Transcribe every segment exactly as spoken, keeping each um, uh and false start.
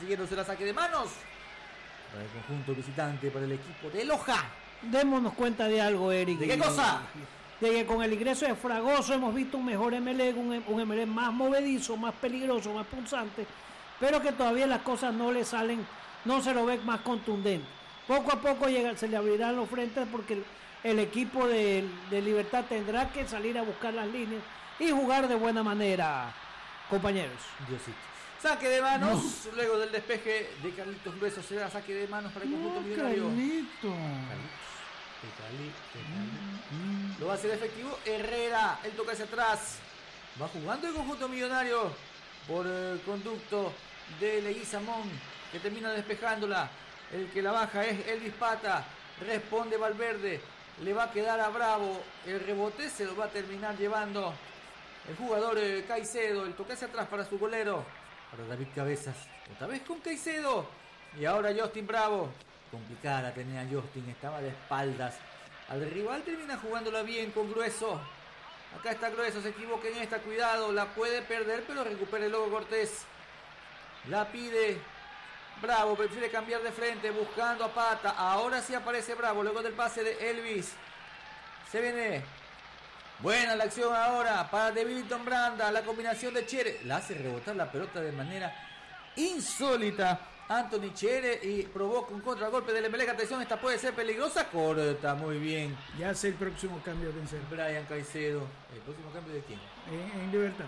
persiguiéndose la saque de manos para el conjunto visitante, para el equipo de Loja. Démonos cuenta de algo, Eric. ¿De qué cosa? De que con el ingreso de Fragoso hemos visto un mejor Emelec, un, un Emelec más movedizo, más peligroso, más punzante, pero que todavía las cosas no le salen, no se lo ve más contundente. Poco a poco llega, se le abrirán los frentes porque el, el equipo de, de Libertad tendrá que salir a buscar las líneas y jugar de buena manera, compañeros. Diosito. Saque de manos, no. Luego del despeje de Carlitos Grueso será saque de manos para el conjunto no, millonario. Carlito. Carlitos, Carlitos, mm. Lo va a hacer efectivo Herrera, él toca hacia atrás. Va jugando el conjunto millonario por el conducto de Leguizamón, que termina despejándola. El que la baja es Elvis Pata, responde Valverde, le va a quedar a Bravo, el rebote se lo va a terminar llevando el jugador eh, Caicedo, el toque hacia atrás para su golero, para David Cabezas, otra vez con Caicedo, y ahora Justin Bravo, complicada tenía Justin, estaba de espaldas al rival, termina jugándola bien con Grueso, acá está Grueso, se equivoca en esta, cuidado, la puede perder, pero recupera el Lobo Cortés, la pide Bravo, prefiere cambiar de frente, buscando a Pata, ahora sí aparece Bravo, luego del pase de Elvis, se viene, buena la acción ahora para De Billington Branda, la combinación de Chere, la hace rebotar la pelota de manera insólita, Anthony Chere, y provoca un contragolpe del Emelec, atención, esta puede ser peligrosa, corta, muy bien. Ya hace el próximo cambio, vencer. Brian Caicedo, ¿el próximo cambio de quién? En, en Libertad.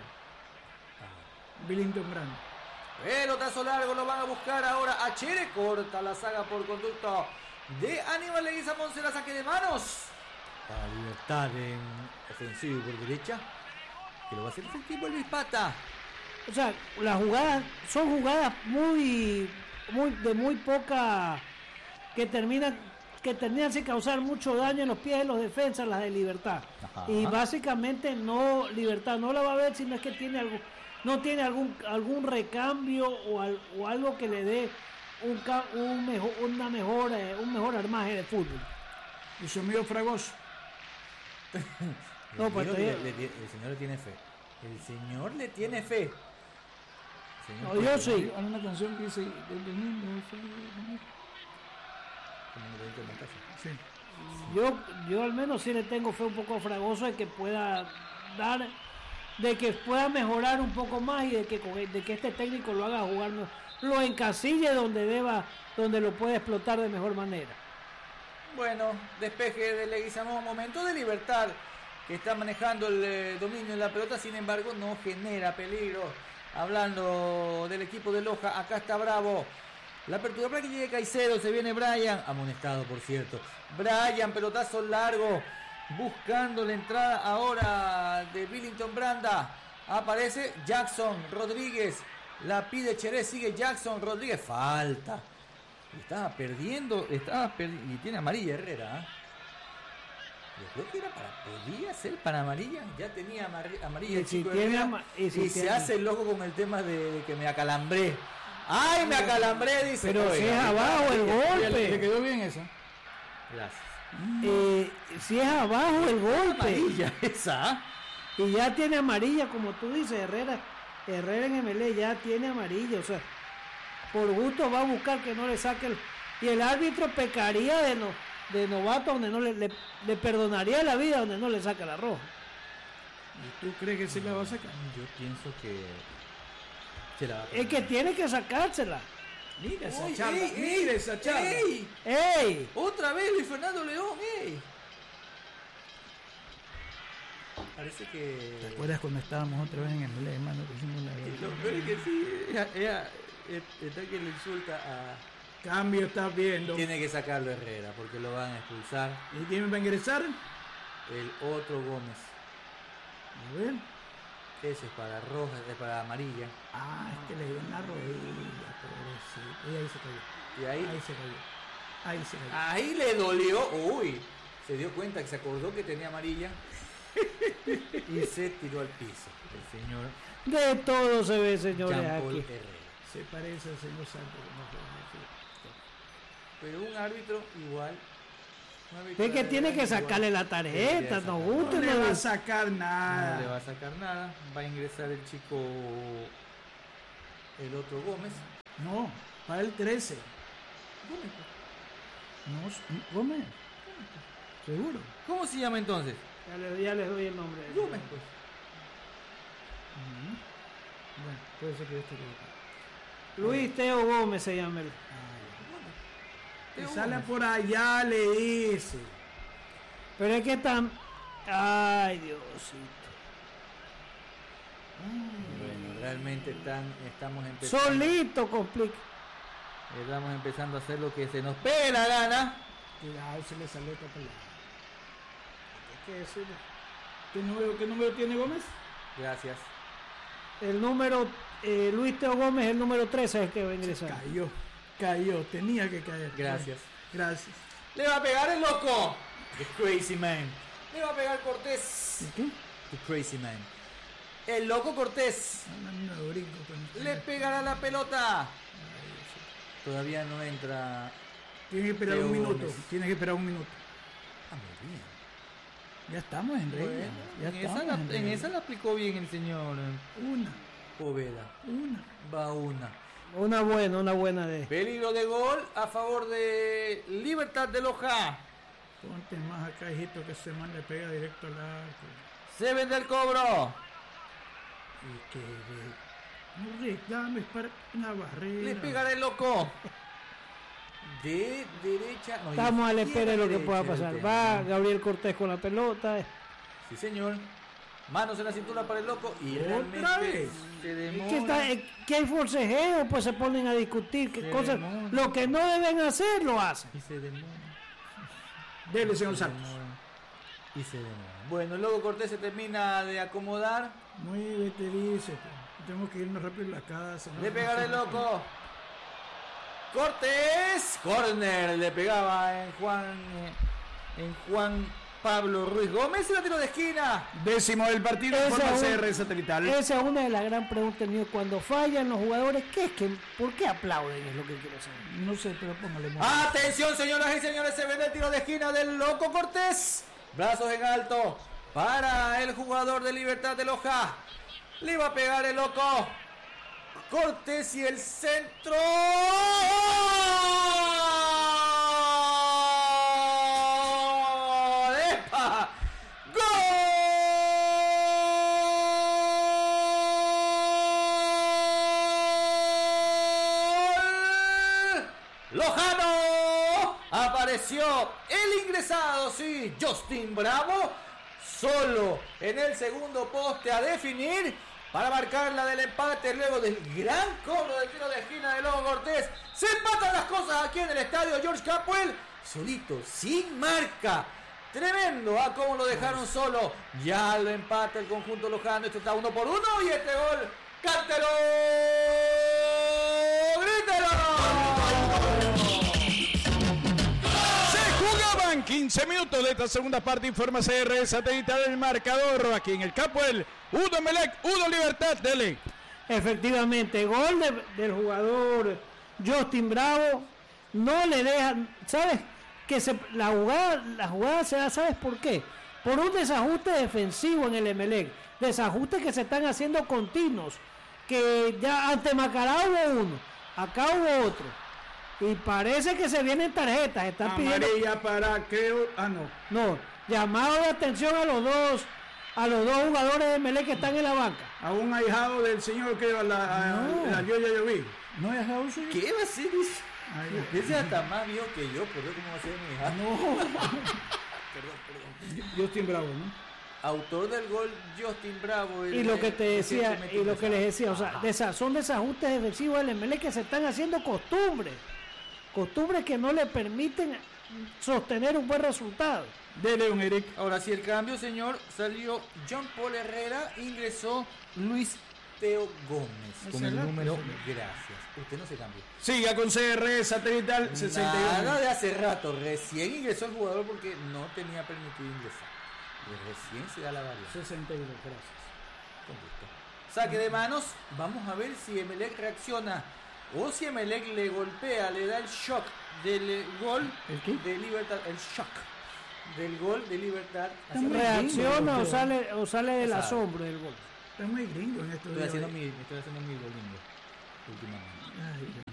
Ah. Billington Branda. Pelotazo largo, lo van a buscar ahora a Chere, corta la saga por conducto de Aníbal Leguizamón, se la saque de manos para Libertad en ofensivo por derecha, que lo va a hacer efectivo Luis Pata. O sea, las jugadas son jugadas muy, muy de muy poca, que terminan que terminan sin causar mucho daño en los pies de los defensas, las de Libertad. Ajá. Y básicamente no, Libertad no la va a ver si no es que tiene algo, no tiene algún algún recambio o, al, o algo que le dé un, un mejor una mejor eh, un mejor armaje de fútbol. Y su amigo Fragoso. no, pues le, le, le, el señor le tiene fe. El señor le tiene fe. Señor, no, yo sí. Hay una canción que dice del niño. Sí. Yo, yo al menos sí le tengo fe un poco a Fragoso de que pueda dar, de que pueda mejorar un poco más y de que de que este técnico lo haga jugar, lo encasille donde deba, donde lo pueda explotar de mejor manera. Bueno, despeje de Leguizamón, momento de Libertad, que está manejando el eh, dominio en la pelota, sin embargo no genera peligro. Hablando del equipo de Loja, acá está Bravo. La apertura para que llegue Caicedo, se viene Brian, amonestado por cierto. Brian, pelotazo largo, buscando la entrada ahora de Billington Branda. Aparece Jackson Rodríguez, la pide Cheré, sigue Jackson Rodríguez, falta. Estaba perdiendo, estaba perdiendo, y tiene amarilla Herrera, ¿eh? Yo creo que era para, podía ser para amarilla, ya tenía amarilla el chico si Herrera, ama, y, si y se tiene... hace el loco con el tema de, de que me acalambré. ¡Ay, me acalambré! Dice. Pero si es abajo el golpe. ¿Le quedó bien esa? Gracias. Eh, si es abajo el golpe. Amarilla esa. Y ya tiene amarilla, como tú dices, Herrera. Herrera en M L E ya tiene amarilla, o sea, por gusto va a buscar que no le saque el... Y el árbitro pecaría de no, de novato donde no le, le, le perdonaría la vida donde no le saca la roja. ¿Y tú crees que se la va a sacar? Yo pienso que se la va a es que tiene que sacársela. Mira esa Uy, charla, ey, mira ey, esa charla. ¡Ey! ¡Ey! Otra vez Luis Fernando León, ¡ey! Parece que... ¿Te acuerdas cuando estábamos otra vez en el M L E, hermano? Que hicimos la... Lo peor es que sí, ella, ella, está que le insulta a... Cambio estás viendo. Tiene que sacarlo Herrera porque lo van a expulsar. ¿Y quién va a ingresar? El otro Gómez. A ver. Ese es para roja, es para amarilla. Ah, es que le dio en la rodilla, pobrecito. Y ahí se cayó. Y ahí, ahí se cayó. Ahí se cayó. Ahí le dolió. Uy, se dio cuenta que se acordó que tenía amarilla. Y se tiró al piso. El señor. De todo se ve, señores, Jean-Paul aquí. Herrera. Se parece al señor Santos. Pero un árbitro igual. Es que tiene que sacarle la tarjeta, no gusta. No le va a sacar nada. No le va a sacar nada. Va a ingresar el chico, el otro Gómez. No, para el trece. No, Gómez. ¿Seguro? ¿Cómo se llama entonces? Ya les, ya les doy el nombre. Gómez, pues. Uh-huh. Bueno, puede ser que yo esté equivocado. Luis Teo Gómez se llama él. Que sale por allá, le dice. Pero es que están... Ay, Diosito. Bueno, realmente están, estamos empezando. Solito complica. Estamos empezando a hacer lo que se nos pega la gana. Cuidado, se le sale otra pelada. ¿Qué decirle? ¿Qué número, ¿Qué número tiene Gómez? Gracias. El número... Eh, Luis Teo Gómez, el número trece es el que va a ingresar. Cayó, cayó, tenía que caer. Gracias. Gracias. Le va a pegar el loco. The Crazy Man. Le va a pegar Cortés. ¿Qué? The Crazy Man. El loco Cortés. No, brinco, con... Le pegará la pelota. Todavía no entra. Tienes que esperar Teo un minuto. Gómez. Tienes que esperar un minuto. Ah, muy bien. Ya estamos en regla. Bueno, ya en, estamos esa la, en en regla. esa la aplicó bien el señor Una, Poveda. una. Va una. Una buena, una buena de... Peligro de gol a favor de Libertad de Loja. Ponte más acá, hijito, que se man le pega directo al arco. Se vende el cobro. Y que no reclames para una barrera. Le pegará el loco. De derecha. No, Estamos a la espera de lo que izquierda, pueda derecha, pasar. el Va tema. Gabriel Cortés con la pelota. Sí, señor. Manos en la cintura para el loco. Y ¿Otra realmente vez? se Es demora. que, está, es que hay forcejeo, pues se ponen a discutir qué Se cosas. demora. Lo que no deben hacer, lo hacen. Y se demora. Dele, señor se Santos. demora, Y se demora. Bueno, el loco Cortés se termina de acomodar. Muy bien, te dice. pues. Tenemos que irnos rápido a la casa. ¿no? Le pegará el loco. Cortés. Corner. Le pegaba en Juan. eh, En Juan Pablo Ruiz Gómez. Y la tiro de esquina. Décimo del partido en Esa forma es un- C R satelital. Esa es una de las gran preguntas mío. Cuando fallan los jugadores, ¿qué es que, ¿por qué aplauden? Es lo que quiero saber. No sé, pero póngale más. Atención, señoras y señores. Se vende el tiro de esquina del loco Cortés. Brazos en alto. Para el jugador de Libertad de Loja. Le va a pegar el loco. Cortés y el centro. ¡Epa! ¡Gol! Lojano. Apareció el ingresado, sí, Justin Bravo. Solo en el segundo poste a definir para marcar la del empate luego del gran cobro del tiro de esquina de Loco Cortés. Se empatan las cosas aquí en el estadio George Capwell. Solito, sin marca. Tremendo a cómo lo dejaron solo. Ya lo empata el conjunto lojano. Esto está uno por uno y este gol. ¡Cántelo! ¡Grítelo! Jugaban quince minutos de esta segunda parte. Informa C R satelital el marcador aquí en el Capwell. Uno Emelec, uno Libertad. Dele. Efectivamente, gol de- del jugador Justin Bravo. No le dejan, ¿sabes? Que se, la jugada, la jugada se da, ¿sabes por qué? Por un desajuste defensivo en el Emelec. Desajustes que se están haciendo continuos. Que ya ante Macará hubo uno, acá hubo otro. Y parece que se vienen tarjetas. Están pidiendo. Amarilla para creo. Ah, no. No, llamado de atención a los dos, a los dos jugadores de Emelec que están en la banca. A un ahijado del señor que a la, a, No. la yo ya yo vi. No es Raúl. ¿Qué va a ser eso? Ay, Ese hasta más viejo que yo, por Dios, ¿cómo va a ser mi hija? Justin Bravo, ¿no? Autor del gol, Justin Bravo. el- Y lo que te decía, recientemente y lo que les decía, o sea, Ajá. desa- son desajustes defensivos del Emelec que se están haciendo costumbres. Costumbres que no le permiten sostener un buen resultado. Dele, un Eric. Ahora sí, el cambio, señor. Salió John Paul Herrera, ingresó Luis Teo Gómez con el Excelente, número. excelente. Gracias. Usted no se cambió. Siga con C R satelital sesenta y uno. Nada de hace rato. Recién ingresó el jugador porque no tenía permitido ingresar. Y recién se da la variante. sesenta y uno, gracias. Con gusto. Saque de manos. Vamos a ver si Emelec reacciona. O si Emelec le golpea, le da el shock del eh, gol ¿El qué? de Libertad. El shock del gol de Libertad. Está muy Reacciona o gringo, sale, o sale del Sabe. asombro del gol. Está muy gringo en estos Estoy días. haciendo mi, estoy haciendo mi domingo últimamente. Ay,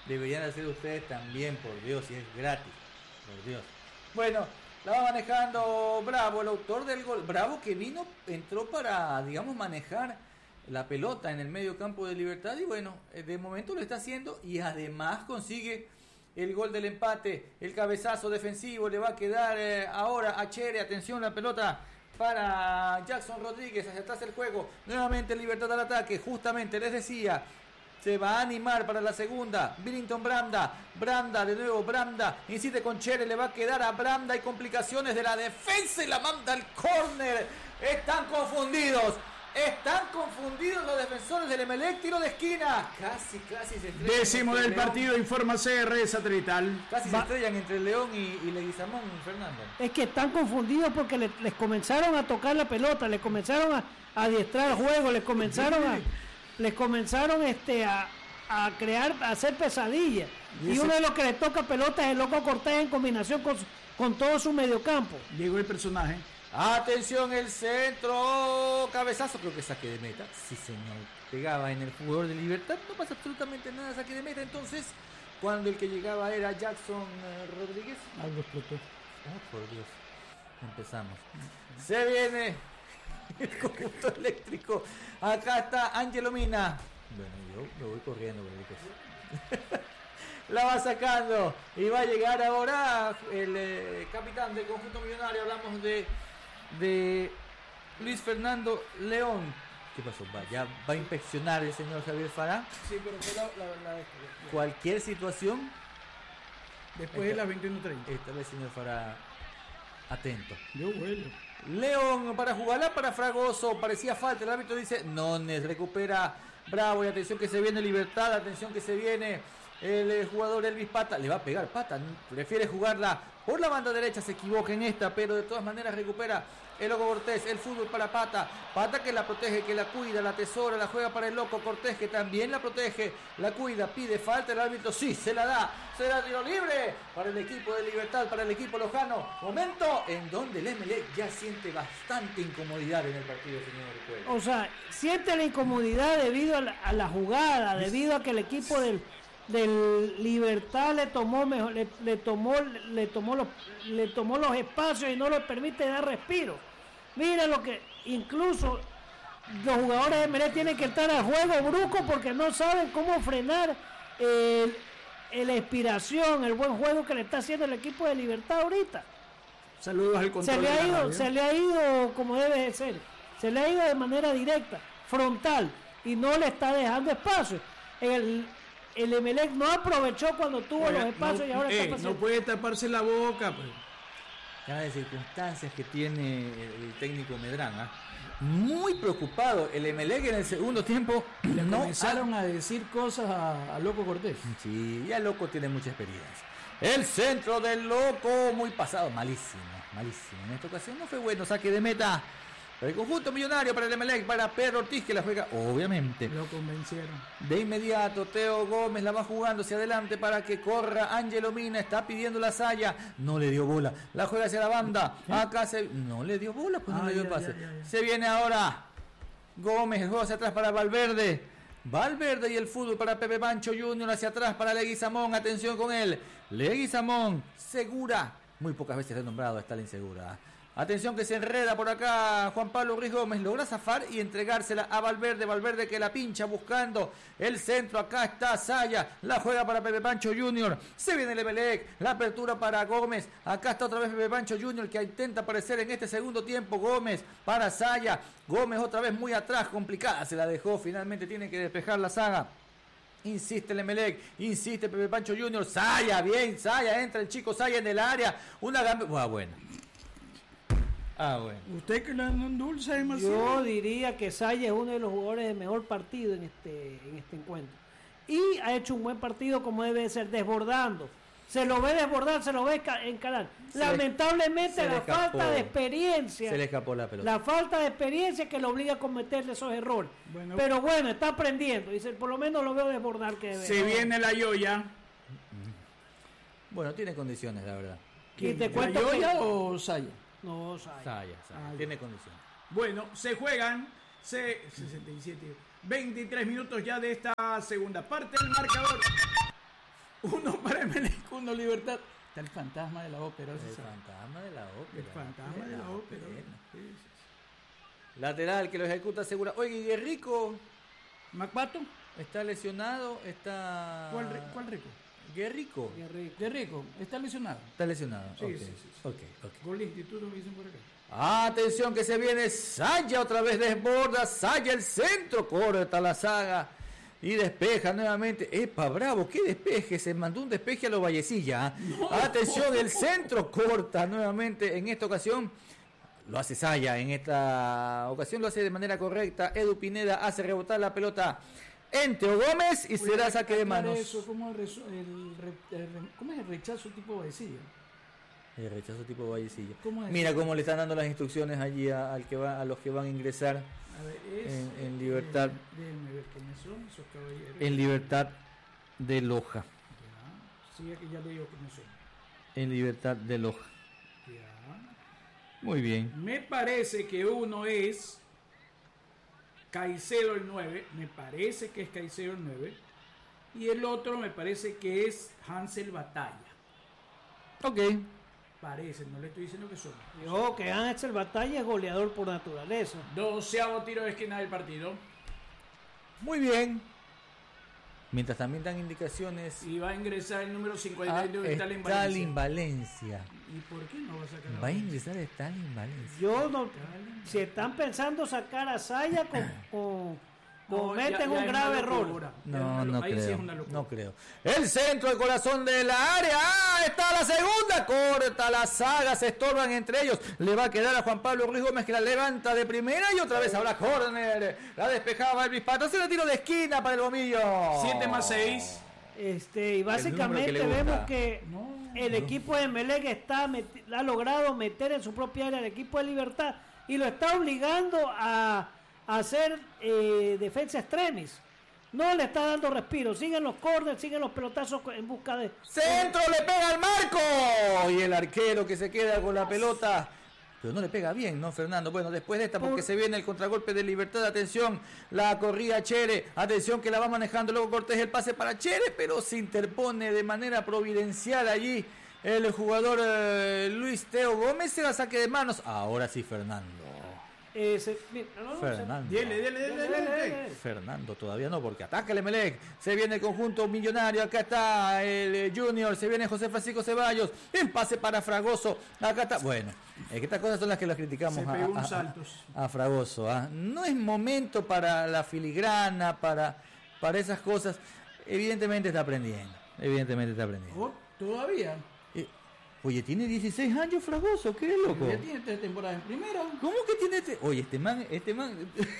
deberían hacer ustedes también, por Dios, y es gratis, por Dios. Bueno, la va manejando Bravo, el autor del gol. Bravo que vino, entró para, digamos, manejar la pelota en el medio campo de Libertad, y bueno, de momento lo está haciendo, y además consigue el gol del empate. El cabezazo defensivo le va a quedar eh, ahora a Chere. Atención, la pelota para Jackson Rodríguez, hacia atrás el juego, nuevamente Libertad al ataque. Justamente les decía, se va a animar para la segunda Billington Branda, Branda de nuevo, Branda insiste con Chere, le va a quedar a Branda. Hay complicaciones de la defensa y la manda al córner. Están confundidos, están confundidos los defensores del Emelec. Tiro de esquina, casi, casi se estrellan. Décimo del León. partido, informa C R Satelital. Casi Va. se estrellan entre León y, y Leguizamón, Fernando. Es que están confundidos porque le- les comenzaron a tocar la pelota, les comenzaron a, a adiestrar el juego, les comenzaron a, les comenzaron este a, a crear, a hacer pesadillas. Y Y, ese- uno de los que le toca pelota es el Loco Cortés en combinación con, su- con todo su mediocampo. Llegó el personaje. Atención, el centro, cabezazo, creo que saque de meta. Sí, señor, pegaba en el jugador de Libertad. No pasa absolutamente nada, saque de meta. Entonces, cuando el que llegaba era Jackson eh, Rodríguez. Algo explotó. Oh, por Dios. Empezamos. Se viene el conjunto eléctrico. Acá está Ángelo Mina. Bueno, yo me voy corriendo, ¿verdad? La va sacando y va a llegar ahora el eh, capitán del conjunto millonario. Hablamos de, de Luis Fernando León. ¿Qué pasó? Va, ya va a inspeccionar el señor Javier Fará Sí, pero fue la, la, la- la- cualquier situación. después de las veintiuno treinta. Esta vez, señor Fará, atento. Yo vuelo. León para jugarla para Fragoso, parecía falta, el árbitro dice Nones, recupera Bravo, y atención que se viene Libertad, atención que se viene el eh, jugador Elvis Pata, le va a pegar Pata, prefiere jugarla por la banda derecha, se equivoca en esta, pero de todas maneras recupera el Loco Cortés, el fútbol para Pata, Pata que la protege, que la cuida, la atesora, la juega para el Loco Cortés, que también la protege, la cuida, pide falta, el árbitro sí, se la da, se la tiro libre para el equipo de Libertad, para el equipo lojano, momento en donde el Emelec ya siente bastante incomodidad en el partido, señor Cuello. O sea, siente la incomodidad debido a la, a la jugada, debido a que el equipo del, del Libertad le tomó mejor, le, le tomó, le tomó los, le tomó los espacios y no le permite dar respiro. Mira lo que incluso los jugadores de Emelec tienen que estar al juego bruco porque no saben cómo frenar el, el- la inspiración, el buen juego que le está haciendo el equipo de Libertad ahorita. Saludos al control Se le de ha la ido, radio. se le ha ido como debe de ser. Se le ha ido de manera directa, frontal, y no le está dejando espacio. El, el Emelec no aprovechó cuando tuvo los Oiga, espacios no, y ahora eh, está pasando. no puede taparse la boca, pues. Ya de circunstancias que tiene el técnico Medrán, ¿ah? Muy preocupado el Emelec en el segundo tiempo. Le no comenzaron a decir cosas a, a Loco Cortés. Sí, ya Loco tiene mucha experiencia. El centro del Loco, muy pasado, malísimo, malísimo. En esta ocasión no fue bueno, saque de meta. El conjunto millonario para el Emelec, para Pedro Ortiz, que la juega, obviamente. Lo convencieron. De inmediato, Teo Gómez la va jugando hacia adelante para que corra Ángelo Mina, está pidiendo la saya, no le dio bola, la juega hacia la banda, acá se... No le dio bola, pues no Ah, le dio ya, pase. ya, ya, ya. Se viene ahora Gómez, el juego hacia atrás para Valverde, Valverde y el fútbol para Pepe Pancho junior hacia atrás para Leguizamón, atención con él, Leguizamón, segura, muy pocas veces le he nombrado, está la insegura. Atención que se enreda por acá Juan Pablo Ruiz Gómez, logra zafar y entregársela a Valverde, Valverde que la pincha buscando el centro, acá está Saya, la juega para Pepe Pancho junior, se viene el Emelec, la apertura para Gómez, acá está otra vez Pepe Pancho junior que intenta aparecer en este segundo tiempo, Gómez para Saya, Gómez otra vez muy atrás, complicada, se la dejó, finalmente tiene que despejar la saga. Insiste el Emelec, insiste Pepe Pancho junior, Saya, bien, Saya, entra el chico Saya en el área, una gamba, ah, bueno. Ah, bueno. Usted que la endulza Yo demasiado. diría que Saya es uno de los jugadores de mejor partido en este, en este encuentro. Y ha hecho un buen partido como debe de ser, desbordando. Se lo ve desbordar, se lo ve ca- encarar. Se le- Lamentablemente se le la escapó. falta de experiencia. Se le escapó la pelota. La falta de experiencia que lo obliga a cometer esos errores. Bueno. Pero bueno, está aprendiendo. Dice, por lo menos lo veo desbordar que debe. Se viene la Yoya. Bueno, tiene condiciones, la verdad. Y te ¿La cuento que- Yoya o Saya? No, Saya. Saya, Saya, Ah, ya. tiene condiciones. Bueno, se juegan se, sesenta y siete, veintitrés minutos ya de esta segunda parte del marcador. Uno para Emelec, uno Libertad. Está el fantasma de la ópera. El ¿sí sabe? fantasma de la ópera. El fantasma de la ópera. Sí, sí, sí. Lateral que lo ejecuta segura. Oye, Guerrico ¿Macpato? está lesionado, está... ¿Cuál, re- cuál rico? Guerrico Qué rico. De rico, está lesionado. está lesionado. Sí, Ok, sí, sí, sí. ok, ok. Gol de instituto me dicen por acá. Atención que se viene Saya otra vez desborda, Saya el centro, corta la saga y despeja nuevamente. Epa, bravo, qué despeje, se mandó un despeje a los Vallecilla. ¿eh? Atención, el centro corta nuevamente en esta ocasión. Lo hace Saya, en esta ocasión lo hace de manera correcta. Edu Pineda hace rebotar la pelota en Teo Gómez y será saque de manos. Eso, ¿cómo, es el, rezo- el re- el re- ¿Cómo es el rechazo tipo Vallecilla? El rechazo tipo Vallecilla. ¿Cómo es? Mira cómo le están dando las instrucciones allí a, al que va, a los que van a ingresar A ver, es, en- en eh, Libertad. eh, déjenme ver quiénes son esos caballeros. en Libertad de Loja. Ya, sí, que ya le digo quiénes son. En Libertad de Loja. Ya. Muy bien. Me parece que uno es Caicedo el nueve, me parece que es Caicedo el nueve, y el otro me parece que es Hansel Batalla. Ok. Parece, no le estoy diciendo que son. Y ojo que Ángel Batalla es goleador por naturaleza. Doceavo tiro de esquina del partido. Muy bien. Mientras también dan indicaciones Y va a ingresar el número a cincuenta y nueve de Stalin Stalin Valencia. Valencia. ¿Y por qué no va a sacar a Va a ingresar Stalin Valencia. Yo no, si están pensando sacar a Saya con, con No, cometen ya- ya un es grave una error. locura. Ya es No, una no lo- ahí sí es creo. una locura. No creo. El centro, el corazón de la área. ¡Ah! Está la segunda. Corta la saga. Se estorban entre ellos. Le va a quedar a Juan Pablo Ruiz Gómez que la levanta de primera. Y otra vez ahora córner. La despejaba Elvis Pato. Hace el tiro de esquina para el bombillo. siete más seis. Este, y número que básicamente le gusta. vemos que No, el equipo de Emelec está meti- ha logrado meter en su propia área al equipo de Libertad y lo está obligando a, a hacer eh, defensa extremis. No le está dando respiro. Siguen los corners, siguen los pelotazos en busca de... Centro le pega al marco. Y el arquero que se queda con la pelota. Pero no le pega bien, ¿no, Fernando? Bueno, después de esta, porque Por- se viene el contragolpe de Libertad. Atención, la corría Chere. Atención que la va manejando. Luego Cortés el pase para Chere, pero se interpone de manera providencial allí el jugador eh, Luis Teo Gómez. Se la saque de manos. Ahora sí, Fernando. eh, se- mira, no, no, se- Fernando. Dele, dele, dele, Dele, dele. dele, dele. Fernando todavía no, porque ataca el Emelec. Se viene el conjunto millonario. Acá está el eh, Junior. Se viene José Francisco Ceballos. El pase para Fragoso. Acá está. Bueno, es que estas cosas son las que las criticamos Se a, pegó un a- a- saltos. a Fragoso. ¿ah? No es momento para la filigrana, para, para esas cosas. Evidentemente está aprendiendo. Evidentemente está aprendiendo. Oh, todavía. Eh, oye, tiene dieciséis años Fragoso. ¿Qué loco? Ya tiene tres temporadas en primera. ¿Cómo que tiene este? Oye, este man, este man.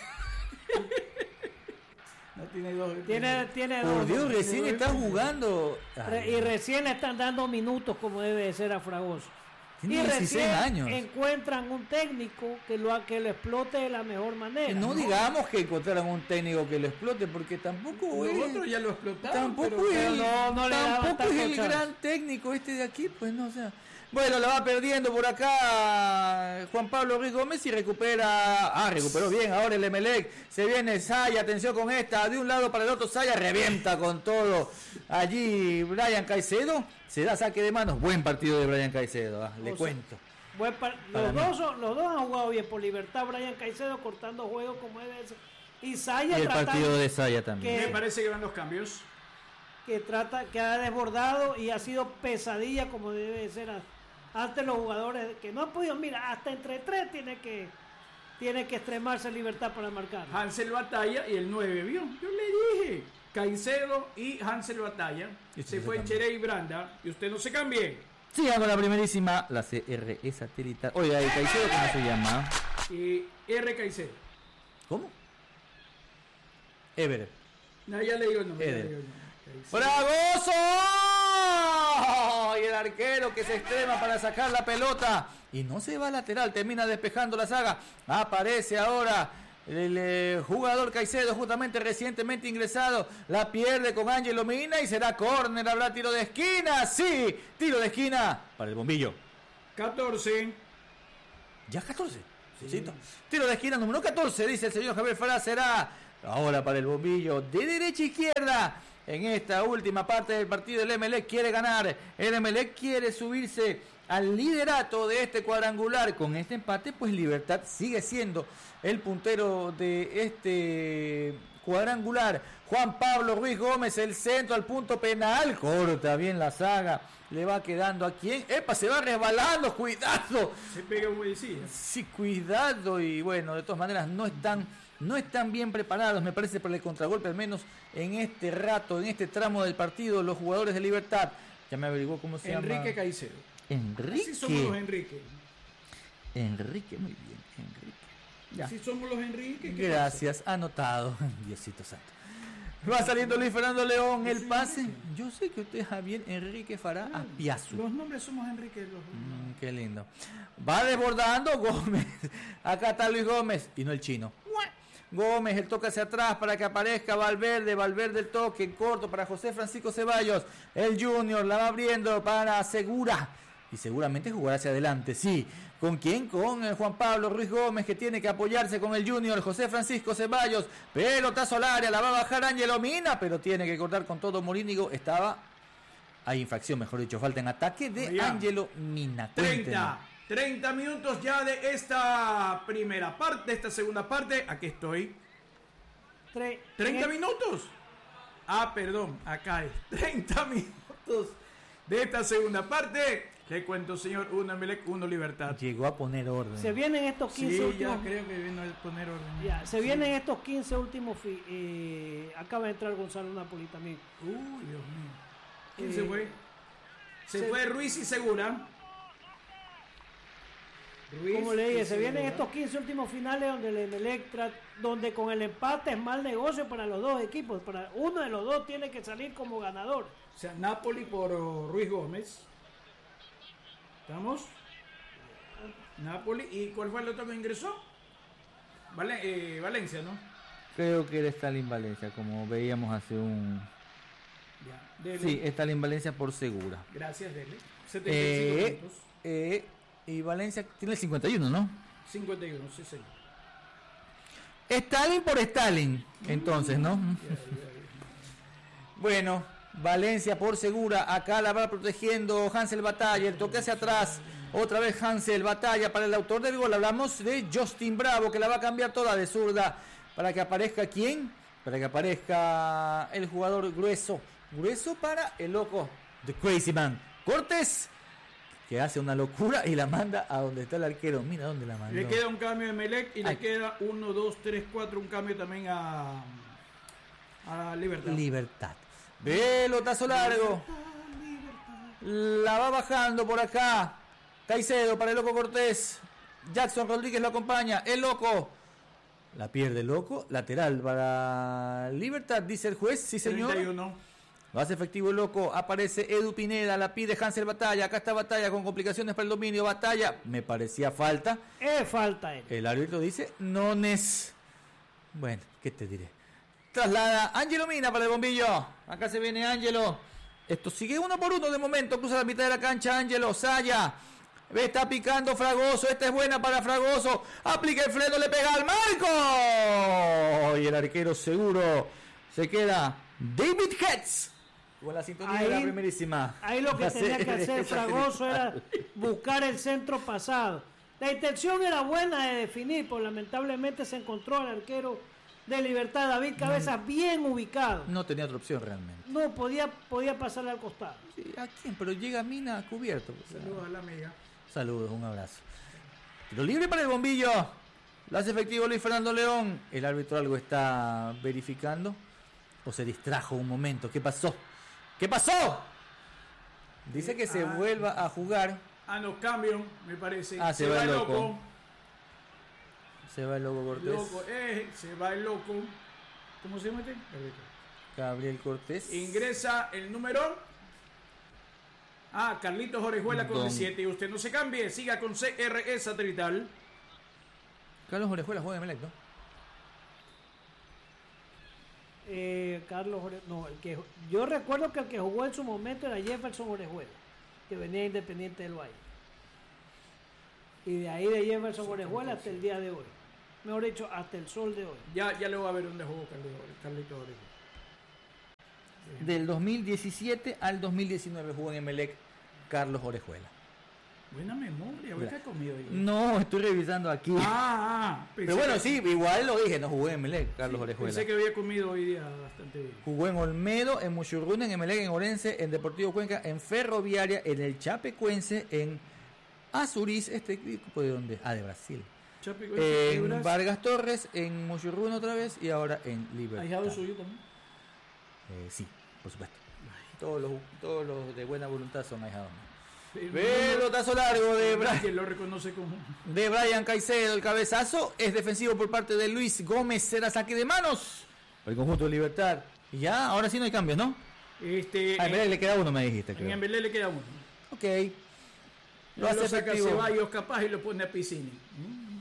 No tiene dos. Tiene, tiene Por dos- Dios, recién está jugando. Re- Ay, y recién le están dando minutos como debe de ser a Fragoso. Tiene y dieciséis recién años. encuentran un técnico que lo, ha- que lo explote de la mejor manera. no, digamos que encontraran un técnico que lo explote, porque tampoco Los es. otros ya lo explotaron. Tampoco pero- es, el, no- no le daban tampoco es tanta el chance. gran técnico este de aquí, pues no, o sea. Bueno, la va perdiendo por acá Juan Pablo Ruiz Gómez y recupera. Ah, recuperó bien ahora el Emelec. Se viene Saya, atención con esta. De un lado para el otro, Saya revienta con todo. Allí Brian Caicedo se da saque de manos. Buen partido de Brian Caicedo, ah, le O sea, cuento. Buen par- Para los, mí. dos, son- los dos han jugado bien por Libertad. Brian Caicedo cortando juegos como debe de ser. Y Y Saya el tratando- partido de Saya también. Me parece que van los cambios. que trata que ha desbordado y ha sido pesadilla como debe de ser a- ante los jugadores que no han podido, mira, hasta entre tres tiene que tiene que extremarse Libertad para marcar. Hansel Batalla y el nueve, ¿vio? Yo le dije. Caicedo y Hansel Batalla. Y usted Se se fue cambia. Cheré y Branda. Y usted no se cambie. Sigan con la primerísima, la C R E satelital. Oiga, el Caicedo, ¿cómo se llama? Y R. Caicedo. ¿Cómo? Everett. No, ya le digo el nombre. ya Eder. le digo el nombre. Caicedo. ¡Fragoso! Y el arquero que se extrema para sacar la pelota. Y no se va lateral, termina despejando la saga. Aparece ahora el eh, jugador Caicedo, justamente recientemente ingresado. La pierde con Ángelo Mina y será córner. Habrá tiro de esquina. Sí, tiro de esquina para el bombillo. catorce. Ya catorce. Cito. Tiro de esquina número catorce, dice el señor Javier Fará. Será ahora para el bombillo de derecha a izquierda. en esta última parte del partido. El Emelec quiere ganar, el Emelec quiere subirse al liderato de este cuadrangular. Con este empate, pues Libertad sigue siendo el puntero de este cuadrangular. Juan Pablo Ruiz Gómez, el centro al punto penal, corta bien la saga, le va quedando a quién, epa, se va resbalando, cuidado, se pega un policía. Sí, cuidado, y bueno, de todas maneras no están, no están bien preparados, me parece, para el contragolpe, al menos en este rato, en este tramo del partido, los jugadores de Libertad. Ya me averiguó cómo se Enrique llama. Enrique Caicedo. Enrique. Así somos los Enrique. Enrique, muy bien, Enrique. Ya. Así somos los Enrique. Gracias, pasa? Anotado. Diosito santo. Va saliendo Luis Fernando León, el pase. Yo sé que usted es Javier Enrique Fará Claro, Aspiazu. Los nombres somos Enrique. Los... Mm, qué lindo. Va desbordando Gómez. Acá está Luis Gómez y no el chino. Gómez, el toque hacia atrás para que aparezca Valverde. Valverde el toque corto para José Francisco Ceballos. El Junior la va abriendo para Segura. Y seguramente jugará hacia adelante, sí. ¿Con quién? Con el Juan Pablo Ruiz Gómez, que tiene que apoyarse con el Junior. José Francisco Ceballos, pelotazo al área, la va a bajar Ángelo Mina, pero tiene que cortar con todo Morínigo. Estaba, hay infracción, mejor dicho, falta en ataque de Ángelo Mina. treinta, treinta minutos ya de esta primera parte, de esta segunda parte. Aquí estoy. Tre- ¿treinta minutos? Ah, perdón, acá es. treinta minutos de esta segunda parte. Le cuento, señor, uno Emelec, uno Libertad. Llegó a poner orden. Se vienen estos quince sí, últimos. ya creo que vino a poner orden. Ya, se sí. vienen estos quince últimos. Fi- eh, acaba de entrar Gonzalo Napoli también. Uy, Dios mío. ¿Quién Eh, se fue? Se, se- fue Ruiz y Segura. Ruiz Como le dije, y se vienen Segura. estos quince últimos finales donde el Emelec, tra- donde con el empate es mal negocio para los dos equipos. Para uno de los dos tiene que salir como ganador. O sea, Napoli por oh, Ruiz Gómez. ¿Estamos? Napoli. ¿Y cuál fue el otro que ingresó? Vale, eh, Valencia, ¿no? Creo que era Stalin Valencia, como veíamos hace un... Ya, dele. Sí, Stalin Valencia por Segura. Gracias, Dele. setenta y cinco Eh, puntos. eh, y Valencia tiene el cincuenta y uno, ¿no? cincuenta y uno, sí, señor. Stalin por Stalin, entonces, ¿no? Bueno, Valencia por Segura, acá la va protegiendo Hansel Batalla, el toque hacia atrás, otra vez Hansel Batalla para el autor del gol. Hablamos de Justin Bravo, que la va a cambiar toda de zurda para que aparezca ¿quién? Para que aparezca el jugador grueso, grueso para el loco, The Crazy Man, Cortés, que hace una locura y la manda a donde está el arquero. Mira dónde la mandó. Le queda un cambio de Melec y Ay. le queda uno, dos, tres, cuatro, un cambio también a, a Libertad. Libertad. Pelotazo largo. La va bajando por acá. Caicedo para el loco Cortés. Jackson Rodríguez lo acompaña. El loco. La pierde el loco. Lateral para Libertad, dice el juez. Sí, señor. treinta y uno. Lo hace efectivo el loco. Aparece Edu Pineda. La pide Hansel Batalla. Acá está Batalla con complicaciones para el dominio. Batalla. Me parecía falta. Es falta él. El árbitro dice nones. Bueno, ¿qué te diré? Traslada Ángelo Mina para el bombillo. Acá se viene Ángelo. Esto sigue uno por uno de momento. Cruza la mitad de la cancha Ángelo. Saya. Está picando Fragoso. Esta es buena para Fragoso. Aplica el freno. Le pega al marco. Y el arquero seguro. Se queda David Hetz. Con la sintonía Ahí- de la primerísima. Ahí lo que La tenía que serie hacer Fragoso era buscar el centro pasado. La intención era buena de definir, pero lamentablemente se encontró al arquero de Libertad, David Cabezas, bien ubicado. No tenía otra opción realmente. No podía, podía pasarle al costado. Sí, ¿a quién? Pero llega Mina cubierto. O sea, Saludos a la amiga. saludos, un abrazo. Tiro libre para el bombillo. Lo hace efectivo Luis Fernando León. El árbitro algo está verificando. O se distrajo un momento. ¿Qué pasó? ¿Qué pasó? Dice que se Ah. vuelva a jugar. Ah, no, cambio, me parece. Ah, se va el loco. Se va el loco Cortés. Loco, eh, se va el loco. ¿Cómo se mete? Gabriel Cortés. Ingresa el número. Ah, Carlitos Orejuela con Don- el siete. Y usted no se cambie, siga con C R E Satelital. Carlos Orejuela juega en Emelec, ¿no? Eh, Carlos Ore- no, el que yo recuerdo que el que jugó en su momento era Jefferson Orejuela, que venía Independiente del Valle. Y de ahí de Jefferson Orejuela hasta el día de hoy. Mejor dicho, hasta el sol de hoy. Ya, ya le voy a ver dónde jugó Carlitos, Carlitos Orejuela. del dos mil diecisiete al dos mil diecinueve jugó en Emelec Carlos Orejuela. Buena memoria, ¿qué has comido hoy? No, estoy revisando aquí. Ah, ah. Pero bueno, sí, igual lo dije, no jugó en Emelec, Carlos sí, Orejuela. Pensé que había comido hoy día bastante bien. Jugó en Olmedo, en Muchurruna, en Emelec, en Orense, en Deportivo Cuenca, en Ferroviaria, en el Chapecuense, en Azuriz, este equipo de dónde? Ah, de Brasil. Chapecuense, En Figuras. Vargas Torres, en Muchurruna otra vez y ahora en Libertad. ¿Ahijado suyo también? Eh, sí, por supuesto. Todos los, todos los de buena voluntad son ahijados. Sí, Pelotazo largo de Brian. que lo reconoce como De Brian Caicedo, el cabezazo es defensivo por parte de Luis Gómez, será saque de manos. El conjunto de Libertad. Y ya, ahora sí no hay cambios, ¿no? este A Emelec le queda uno, me dijiste, en creo. Embelé le queda uno. Ok. Lo, Lo hace lo saca efectivo. Ceballos capaz y lo pone a Piscini. Mm.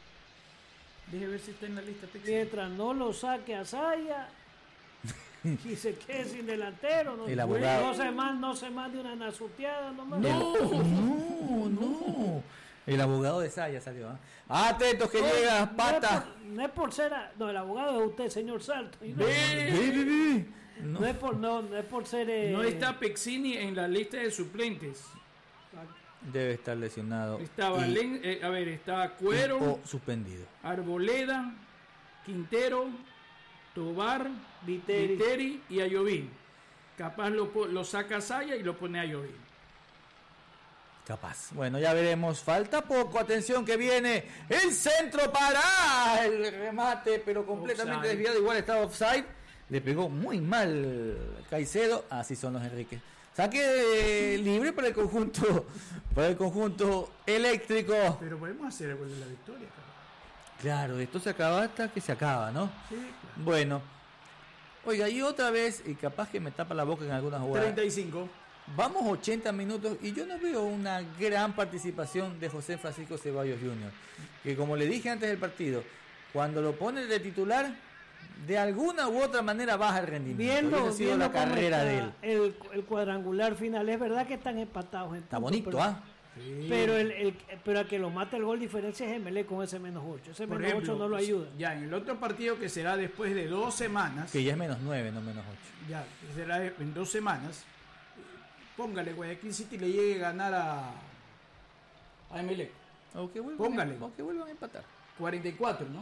Deje ver si está en la lista Piscini. Mientras no lo saque a Saya y se quede sin delantero, no, El abogado. no se más, no se mande una nasuteada nomás. No, no, no. El abogado de Saya salió. ¿eh? Atentos que No, llega, no es pata. por- No es por ser, a- no, el abogado es usted, señor Salto. y no, Ve, ve, ve. no es por, no, no es por ser. eh, No está Pexini en la lista de suplentes. Debe estar lesionado. Está y- Valen, eh, a ver, está Cuero, o suspendido. Arboleda, Quintero, Tobar, Viteri. Viteri y Ayovín. Capaz lo, po- lo saca a Saya y lo pone a Ayovín. Capaz. Bueno, ya veremos. Falta poco. Atención que viene el centro para el remate, pero completamente Offside. desviado. Igual está offside. Le pegó muy mal Caicedo. Así son los Enrique. Saque libre para el conjunto, para el conjunto eléctrico. Pero podemos hacer el gol de la victoria, cara. Claro, esto se acaba hasta que se acaba, ¿no? Sí, claro. Bueno. Oiga, y otra vez, y capaz que me tapa la boca en algunas jugadas. treinta y cinco. Vamos ochenta minutos y yo no veo una gran participación de José Francisco Ceballos junior Que como le dije antes del partido, cuando lo pone de titular, de alguna u otra manera baja el rendimiento. Viendo, Esa ha sido viendo la cómo carrera está de él. El, el cuadrangular final, es verdad que están empatados en Está puntos, bonito, pero, ¿ah? pero el, el pero a que lo mate el gol diferencia es Emelec con ese menos ocho. Ese Por menos ejemplo, ocho no lo ayuda. ya en el otro partido que será después de dos semanas, Que ya es menos nueve, no menos ocho. ya que será en dos semanas, póngale Guayaquil City le llegue a ganar a, a Emelec. O que vuelvan, Póngale. o que vuelvan a empatar. cuarenta y cuatro, ¿no?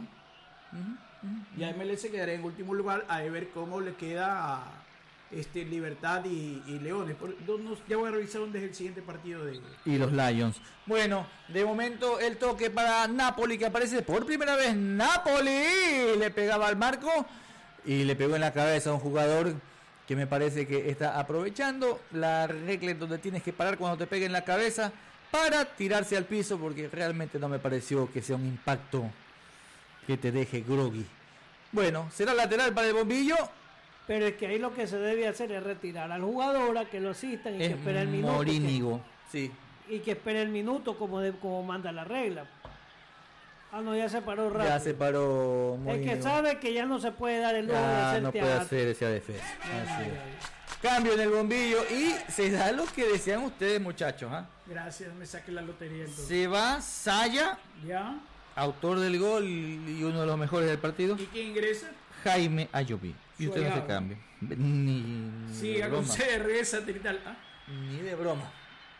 Y a Emelec se quedará en último lugar a ver cómo le queda a este, Libertad y, y Leones. Por- no- no- ya voy a revisar dónde es el siguiente partido de Y los Lions. Bueno, de momento el toque para Napoli, que aparece por primera vez. Napoli le pegaba al marco y le pegó en la cabeza a un jugador que me parece que está aprovechando la regla en donde tienes que parar cuando te peguen en la cabeza para tirarse al piso, porque realmente no me pareció que sea un impacto que te deje groggy. Bueno, será lateral para el bombillo. Pero es que ahí lo que se debe hacer es retirar al jugador a que lo asistan y que Es espere el minuto. Morínigo. Sí. que- y que espere el minuto como, de, como manda la regla. Ah, no, ya se paró rápido. Ya se paró Es Morínigo. que sabe que ya no se puede dar el lujo de Ya hacer no puede teatro. hacer esa defensa. Así es. Cambio en el bombillo y se da lo que desean ustedes, muchachos. ¿ah? Gracias, me saqué la lotería entonces. Se va Saya, ¿Ya? autor del gol y uno de los mejores del partido, ¿Y quién ingresa? Jaime Ayoví. Y usted no se Suayaba. cambia. Ni, ni de Siga con broma. C R satelital. Ah, Ni de broma.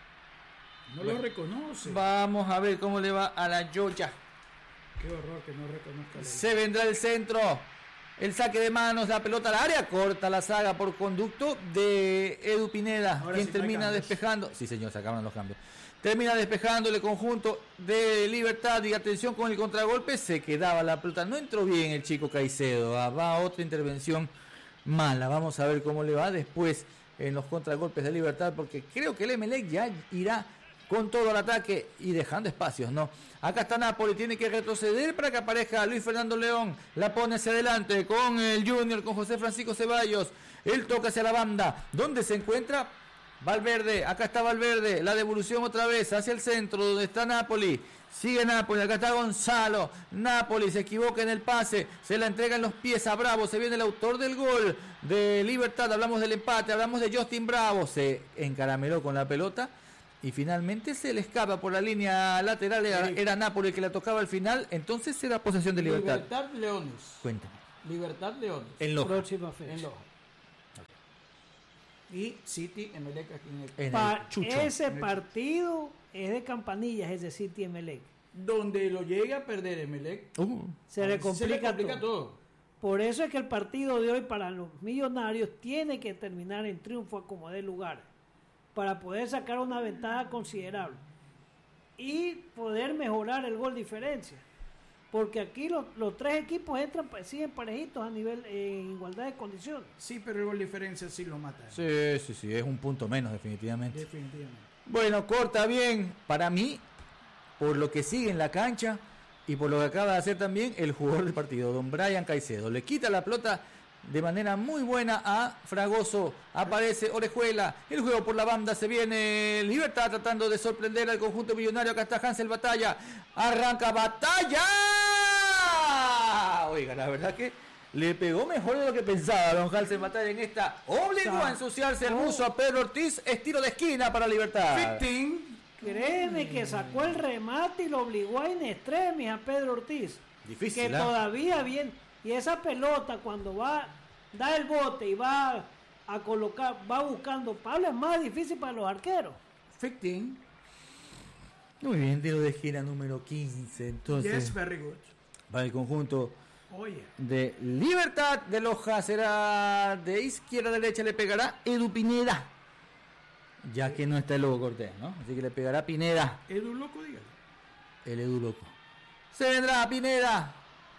no Bueno. lo reconoce. Vamos a ver cómo le va a la Yoya. Qué horror que no reconozca la Se vendrá el centro. El saque de manos, la pelota al área, corta la saga por conducto de Edu Pineda, Ahora quien sí trae termina cambios. despejando. Sí, señor, se acaban los cambios. Termina despejando el conjunto de Libertad y atención con el contragolpe. Se quedaba la pelota. No entró bien el chico Caicedo. Ah, va otra intervención mala. Vamos a ver cómo le va después en los contragolpes de Libertad, porque creo que el Emelec ya irá con todo el ataque y dejando espacios, ¿no? Acá está Napoli, tiene que retroceder para que aparezca Luis Fernando León, la pone hacia adelante con el Junior, con José Francisco Ceballos, él toca hacia la banda, donde se encuentra Valverde, acá está Valverde, la devolución otra vez hacia el centro, donde está Napoli, sigue Napoli, acá está Gonzalo, Napoli se equivoca en el pase, se la entrega en los pies a Bravo, se viene el autor del gol de Libertad, hablamos del empate, hablamos de Justin Bravo, se encarameló con la pelota, y finalmente se le escapa por la línea lateral, era, Sí. era Napoli el que la tocaba al final, entonces será posesión de Libertad. Libertad Leones. Cuéntame. Libertad Leones. En Loja. Próxima fecha. En Loja. Y City Emelec aquí en el, En el Pa- Chucho. ese En el- partido es de campanillas, es decir, Emelec. donde lo llegue a perder Emelec. Uh, Se le se complica, le complica todo. todo. Por eso es que el partido de hoy para los Millonarios tiene que terminar en triunfo a como dé lugar, para poder sacar una ventaja considerable y poder mejorar el gol diferencia. Porque aquí los, los tres equipos entran, pa- siguen parejitos a nivel eh, en igualdad de condiciones. Sí, pero el gol diferencia sí lo mata. sí, sí, sí, es un punto menos definitivamente. Definitivamente. Bueno, corta bien. Para mí, por lo que sigue en la cancha y por lo que acaba de hacer también el jugador del partido, don Brian Caicedo. Le quita la pelota de manera muy buena a Fragoso. Aparece Orejuela. El juego por la banda se viene. Libertad tratando de sorprender al conjunto millonario. Acá está Hansel Batalla. Arranca Batalla. Oiga, la verdad que le pegó mejor de lo que pensaba don Hansel Batalla en esta. Obligó a ensuciarse el buzo a Pedro Ortiz. Estilo de esquina para Libertad. Fifteen. Créeme que sacó el remate y lo obligó a in extremis a Pedro Ortiz. Difícil, Que ¿ah? todavía bien. Y esa pelota cuando va, da el bote y va a colocar, va buscando Pablo, es más difícil para los arqueros. Fifteen. Muy bien, tiro de esquina número quince. Entonces, Yes, very good. para el conjunto Oye. de Libertad de Loja será de izquierda a derecha, le pegará Edu Pineda. Ya que no está el Loco Cortés, ¿no? Así que le pegará Pineda, Edu loco, dígale. el Edu Loco. Se vendrá Pineda.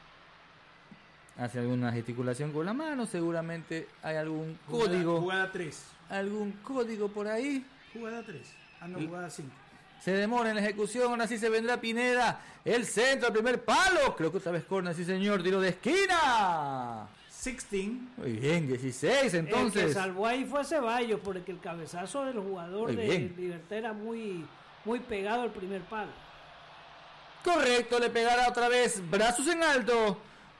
Hace alguna gesticulación con la mano, seguramente hay algún Jugada- código, Jugada tres. algún código por ahí. Jugada tres. Ah, no, Y- jugada cinco. Se demora en la ejecución, ahora sí se vendrá Pineda. El centro, el primer palo. Creo que otra vez corner, sí señor. Tiro de esquina. Sixteen. Muy bien, dieciséis El que entonces. salvó ahí fue Ceballos, porque el cabezazo del jugador Muy de bien. Libertad era muy, muy pegado al primer palo. Correcto, le pegará otra vez. Brazos en alto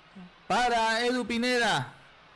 para Edu Pineda.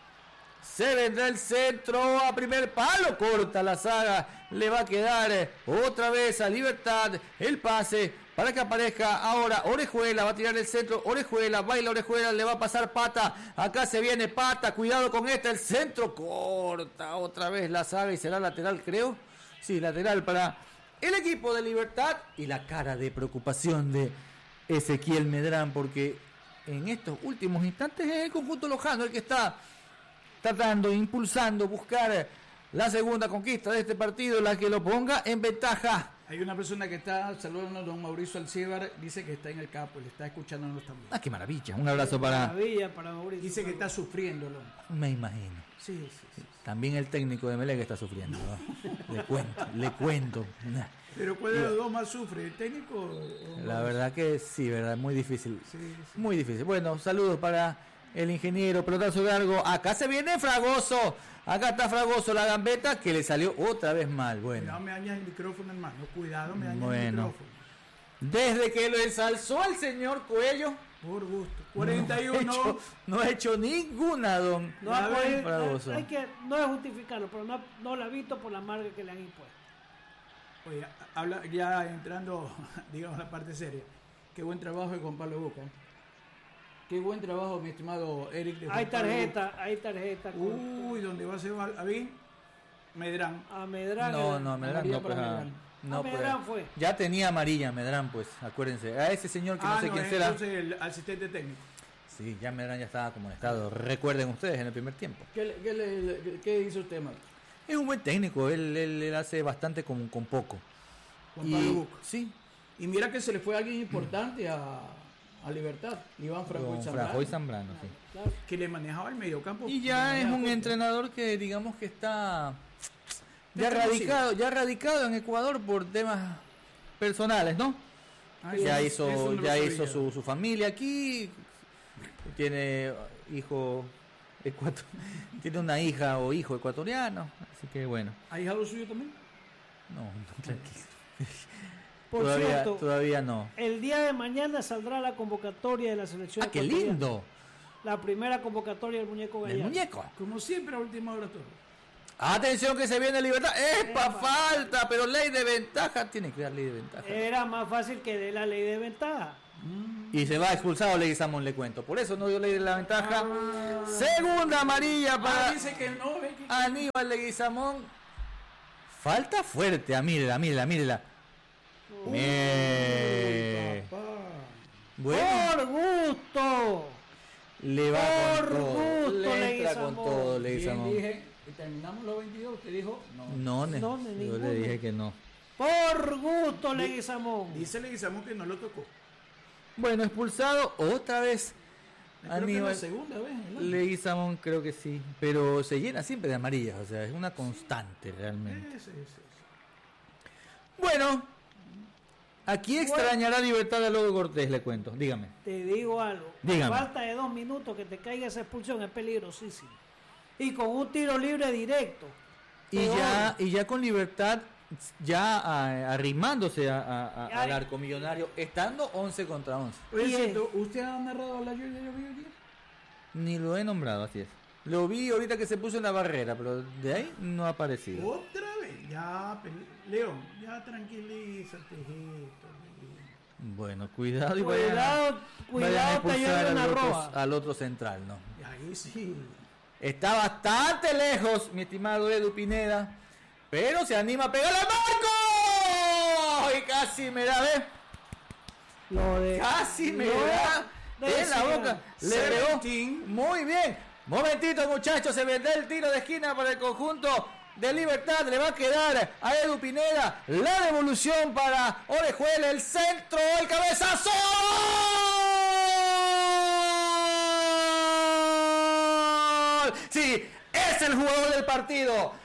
Se vendrá el centro a primer palo. Corta la saga. Le va a quedar eh, otra vez a Libertad el pase para que aparezca ahora Orejuela. Va a tirar el centro. Orejuela, baila Orejuela. Le va a pasar Pata. Acá se viene Pata. Cuidado con esta. El centro corta otra vez la saga y será lateral, creo. Sí, lateral para el equipo de Libertad. Y la cara de preocupación de Ezequiel Medrán, porque en estos últimos instantes es el conjunto lojano el que está tratando, impulsando, buscar la segunda conquista de este partido, la que lo ponga en ventaja. Hay una persona que está saludando a don Mauricio Alcíbar, dice que está en el campo, le está escuchándonos también. Ah, qué maravilla. Un abrazo para... Maravilla para Mauricio. Dice que está sufriéndolo. Me imagino. Sí, sí, sí. También el técnico de Melec está sufriendo, ¿no? Le cuento, le cuento. Pero ¿cuál de los dos más sufre? ¿El técnico o La verdad que sí, verdad, muy difícil. Sí, sí. Muy difícil. Bueno, saludos para el ingeniero, pelotazo largo. Acá se viene Fragoso. Acá está Fragoso, la gambeta que le salió otra vez mal. No Bueno, me dañas el micrófono, hermano. Cuidado, me dañas el Bueno. micrófono. desde que lo ensalzó el señor Cuello, Por gusto. cuarenta y no ha uno. hecho, no ha hecho ninguna, don. No, ha Ya ven, podido- Fragoso. hay que, no es justificarlo, pero no, no lo ha visto por la marca que le han impuesto. Oye, habla, ya entrando, digamos, a la parte seria. Qué buen trabajo de Juan Pablo Boca. Qué buen trabajo, mi estimado Eric. De Juan Hay Pablo tarjeta, hay tarjeta. Boca. con- Uy, donde va a ser a mí, Medrán. a Medrán. No, el- no, Medrán amarilla no, pues, para ah, Medrán. no, Ah, pues, Medrán fue. ya tenía amarilla Medrán, pues, acuérdense. A ese señor que no Ah, sé no, quién es será. entonces el asistente técnico. Sí, ya Medrán ya estaba comunicado. Recuerden ustedes en el primer tiempo. ¿Qué, le- qué, le- le- qué hizo usted, Marco? Es un buen técnico, él, él, él hace bastante con, con poco. Juan Y- Pablo Boca. sí, Y mira que se le fue alguien importante a, a Libertad, Iván Franco con y Zambrano, Frajoy Zambrano, sí. Claro. que le manejaba el mediocampo. Y de ya es manera un fuerte. entrenador que digamos que está ya Desconocido. radicado, ya radicado en Ecuador por temas personales, ¿no? Ah, Ya eso- eso hizo, no lo ya sabía. hizo su, su familia aquí, tiene hijo ecuator, tiene una hija o hijo ecuatoriano, así que bueno, ¿Ha hijado suyo también? no, no, tranquilo. Por todavía, cierto, todavía no. el día de mañana saldrá la convocatoria de la selección. Ah, qué ecuatoriana. lindo, La primera convocatoria del muñeco el Gallardo. muñeco. Como siempre, a última hora todo. Atención que se viene Libertad, ¡epa! Epa. Falta, pero ley de ventaja, tiene que dar ley de ventaja. Era más fácil que de la ley de ventaja. Y se va expulsado Leguizamón, le cuento. Por eso no dio ley de la ventaja. Segunda amarilla Ah, para dice que no, ve que... Aníbal Leguizamón. Falta fuerte, ah, mírela, mírela, mírela. Bien. Papá. Bueno, Por gusto. le va por con todo. gusto, Le entra Leguizamón. con todo, Bien Leguizamón. dije, y terminamos los veintidós, usted dijo, no. No, ne- No, ne- yo ninguno. le dije que no. Por gusto, Leguizamón. Dice Leguizamón que no lo tocó. Bueno, expulsado otra vez. Creo que es la Aníbal segunda vez. en el año. Leguizamón, creo que sí. Pero se llena siempre de amarillas, o sea, es una constante realmente. Sí, sí, sí, sí. Bueno, aquí extrañará Libertad a Lobo Cortés, le cuento. Dígame. Te digo algo. Dígame. Falta de dos minutos que te caiga esa expulsión es peligrosísimo. Y con un tiro libre directo. Y Peor. ya, y ya con Libertad, ya ah, arrimándose a- a- a- Ya. al arco millonario, estando once contra once. Oye, Y, Cito, ¿usted ha narrado la lluvia de ayer? Ni lo he nombrado, así es. Lo vi ahorita que se puso en la barrera, pero de ahí no ha aparecido. Otra vez. Ya, pe- León, ya tranquilízate, hijito. Bueno, cuidado y vayan a- Cuidado, vayan a cuidado, te expulsar lleve al una otro, roja. al otro central, ¿no? Y ahí sí. Está bastante lejos, mi estimado Edu Pineda, pero se anima a pegar al marco. Y casi me da, ¿ves? Lo de, Casi me lo da de- en la boca. Le pegó. diecisiete. Muy bien. Momentito, muchachos, se vendrá el tiro de esquina para el conjunto de Libertad. Le va a quedar a Edu Pineda la devolución para Orejuela, el centro, el cabezazo. Sí, es el jugador del partido.